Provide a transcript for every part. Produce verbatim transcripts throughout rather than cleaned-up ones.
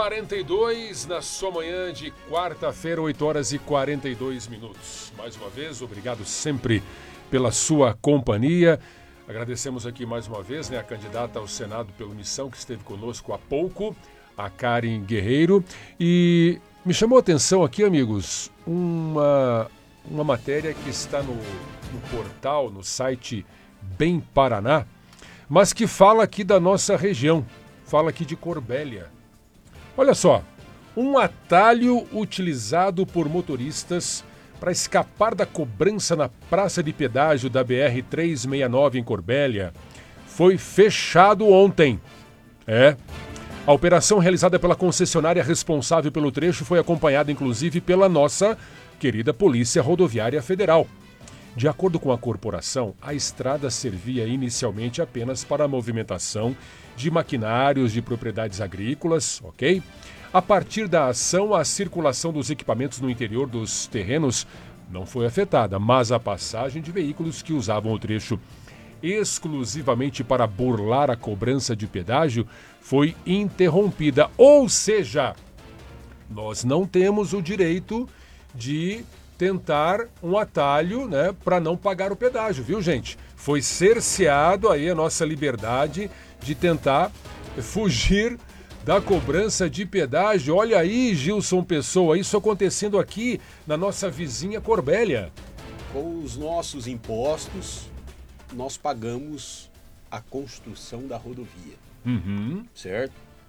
quarenta e dois na sua manhã de quarta-feira, oito horas e quarenta e dois minutos. Mais uma vez, obrigado sempre pela sua companhia. Agradecemos aqui mais uma vez, né, a candidata ao Senado pela Missão, que esteve conosco há pouco, a Karen Guerreiro. E me chamou a atenção aqui, amigos, uma, uma matéria que está no, no portal, no site Bem Paraná, mas que fala aqui da nossa região, fala aqui de Corbélia. Olha só, um atalho utilizado por motoristas para escapar da cobrança na praça de pedágio da B R trezentos e sessenta e nove em Corbélia foi fechado ontem. É. A operação realizada pela concessionária responsável pelo trecho foi acompanhada inclusive pela nossa querida Polícia Rodoviária Federal. De acordo com a corporação, a estrada servia inicialmente apenas para a movimentação de maquinários de propriedades agrícolas, ok? A partir da ação, a circulação dos equipamentos no interior dos terrenos não foi afetada, mas a passagem de veículos que usavam o trecho exclusivamente para burlar a cobrança de pedágio foi interrompida. Ou seja, nós não temos o direito de tentar um atalho, né, para não pagar o pedágio, viu, gente? Foi cerceado aí a nossa liberdade de tentar fugir da cobrança de pedágio. Olha aí, Gilson Pessoa, isso acontecendo aqui na nossa vizinha Corbélia. Com os nossos impostos, nós pagamos a construção da rodovia, Uhum. certo?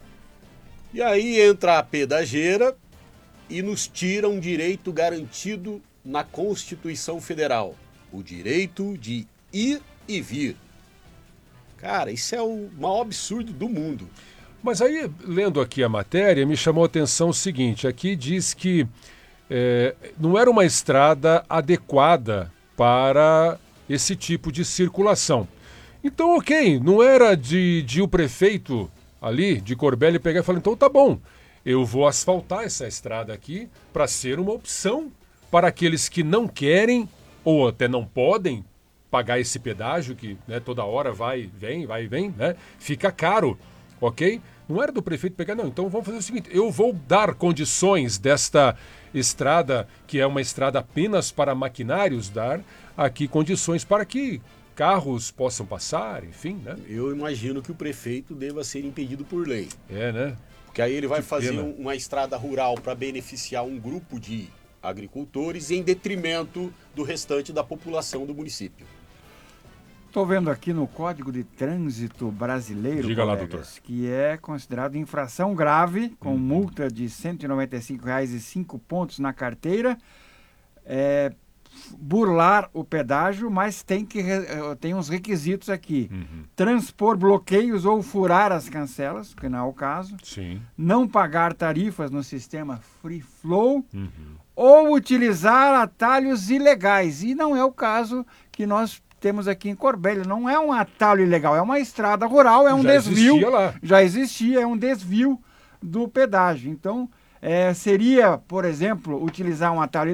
E aí entra a pedageira e nos tira um direito garantido na Constituição Federal, o direito de ir e vir. Cara, isso é o maior absurdo do mundo. Mas aí, lendo aqui a matéria, me chamou a atenção o seguinte, aqui diz que é, não era uma estrada adequada para esse tipo de circulação. Então, ok, não era de, de o prefeito ali de Corbélia pegar e falar, então tá bom, eu vou asfaltar essa estrada aqui para ser uma opção para aqueles que não querem ou até não podem pagar esse pedágio que, né, toda hora vai, vem, vai, vem, né? Fica caro, ok? Não era do prefeito pegar, não. Então vamos fazer o seguinte, eu vou dar condições desta estrada, que é uma estrada apenas para maquinários, dar aqui condições para que carros possam passar, enfim, né? Eu imagino que o prefeito deva ser impedido por lei. É, né? Porque aí ele vai Que fazer pena. uma estrada rural para beneficiar um grupo de agricultores em detrimento do restante da população do município. Estou vendo aqui no Código de Trânsito Brasileiro, Diga lá, colegas, doutor. que é considerado infração grave, com Uhum. multa de cento e noventa e cinco reais e cinco pontos na carteira, é, burlar o pedágio, mas tem, que, tem uns requisitos aqui. Uhum. Transpor bloqueios ou furar as cancelas, que não é o caso. Sim. Não pagar tarifas no sistema Free Flow. Uhum. Ou utilizar atalhos ilegais. E não é o caso que nós temos aqui em Corbélia. Não é um atalho ilegal, é uma estrada rural, é um Já desvio. existia lá. Já existia, é um desvio do pedágio. Então, é, seria, por exemplo, utilizar um atalho